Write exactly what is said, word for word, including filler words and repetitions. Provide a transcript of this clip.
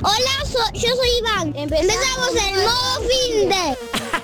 Hola, so- yo soy Iván. Empezamos el modo fin de.